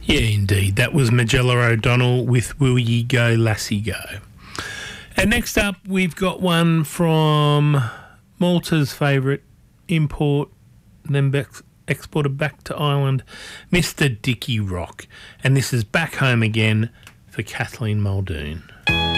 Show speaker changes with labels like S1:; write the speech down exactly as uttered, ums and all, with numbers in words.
S1: Yeah, indeed. That was Magella O'Donnell with Will Ye Go, Lassie Go. And next up, we've got one from Malta's favourite import, then back, exported back to Ireland, Mister Dickie Rock. And this is Back Home Again for Kathleen Muldoon.